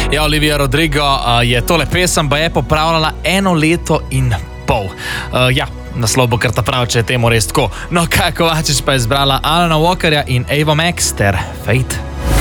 Ja, Olivia Rodrigo je tole pesem pa je popravljala 1 leto in pol. Ja, naslov bo kar ta prav, če je temu res tako. No, Kaja Kovačič pa je izbrala Alana Walkerja in Ava Max ter Fate.